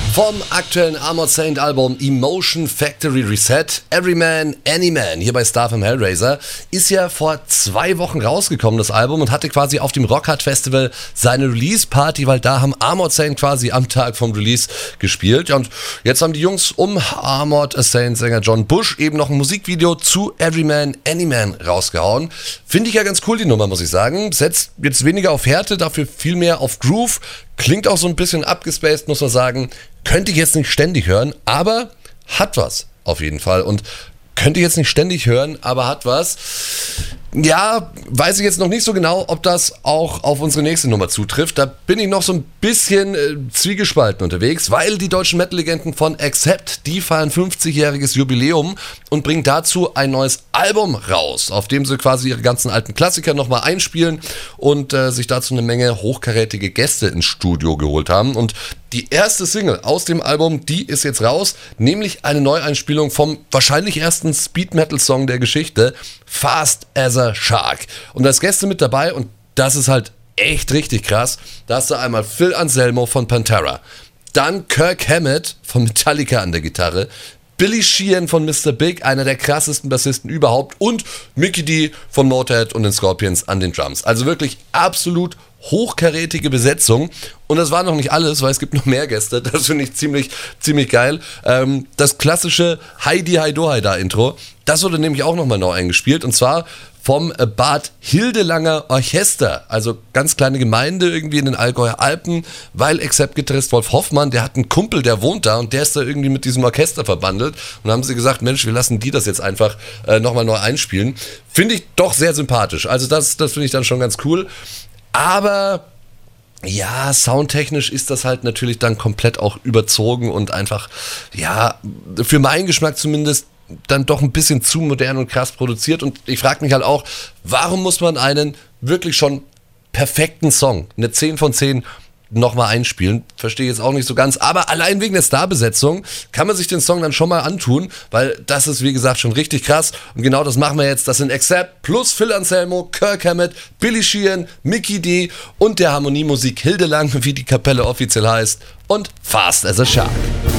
Vom aktuellen Armored Saint Album Emotion Factory Reset, Every Man, Any Man, hier bei Star vom Hellraiser, ist ja vor 2 Wochen rausgekommen, das Album, und hatte quasi auf dem Rockhard Festival seine Release-Party, weil da haben Armored Saint quasi am Tag vom Release gespielt. Ja, und jetzt haben die Jungs um Armored Saint-Sänger John Bush eben noch ein Musikvideo zu Every Man, Any Man rausgehauen. Finde ich ja ganz cool, die Nummer, muss ich sagen. Setzt jetzt weniger auf Härte, dafür viel mehr auf Groove. Klingt auch so ein bisschen abgespaced, muss man sagen. Könnte ich jetzt nicht ständig hören, aber hat was auf jeden Fall. Und könnte ich jetzt nicht ständig hören, aber hat was. Ja, weiß ich jetzt noch nicht so genau, ob das auch auf unsere nächste Nummer zutrifft. Da bin ich noch so ein bisschen zwiegespalten unterwegs, weil die deutschen Metal-Legenden von Accept, die feiern 50-jähriges Jubiläum und bringen dazu ein neues Album raus, auf dem sie quasi ihre ganzen alten Klassiker nochmal einspielen und sich dazu eine Menge hochkarätige Gäste ins Studio geholt haben. Und die erste Single aus dem Album, die ist jetzt raus, nämlich eine Neueinspielung vom wahrscheinlich ersten Speed-Metal-Song der Geschichte, Fast as a Shark. Und als Gäste mit dabei, und das ist halt echt richtig krass, da hast du einmal Phil Anselmo von Pantera, dann Kirk Hammett von Metallica an der Gitarre, Billy Sheehan von Mr. Big, einer der krassesten Bassisten überhaupt, und Mikkey Dee von Motorhead und den Scorpions an den Drums. Also wirklich absolut hochkarätige Besetzung. Und das war noch nicht alles, weil es gibt noch mehr Gäste. Das finde ich ziemlich geil. Das klassische Heidi Heido Heida Intro, das wurde nämlich auch nochmal neu eingespielt. Und zwar vom Bad Hildelanger Orchester. Also ganz kleine Gemeinde irgendwie in den Allgäuer Alpen, weil Accept-Gitarrist Wolf Hoffmann, der hat einen Kumpel, der wohnt da und der ist da irgendwie mit diesem Orchester verbandelt. Und dann haben sie gesagt, Mensch, wir lassen die das jetzt einfach nochmal neu einspielen. Finde ich doch sehr sympathisch. Also das finde ich dann schon ganz cool. Aber ja, soundtechnisch ist das halt natürlich dann komplett auch überzogen und einfach, ja, für meinen Geschmack zumindest dann doch ein bisschen zu modern und krass produziert. Und ich frage mich halt auch, warum muss man einen wirklich schon perfekten Song, eine 10 von 10, nochmal einspielen? Verstehe ich jetzt auch nicht so ganz. Aber allein wegen der Starbesetzung kann man sich den Song dann schon mal antun, weil das ist, wie gesagt, schon richtig krass. Und genau das machen wir jetzt. Das sind Accept plus Phil Anselmo, Kirk Hammett, Billy Sheehan, Mikkey Dee und der Harmoniemusik Hildelang, wie die Kapelle offiziell heißt, und Fast as a Shark.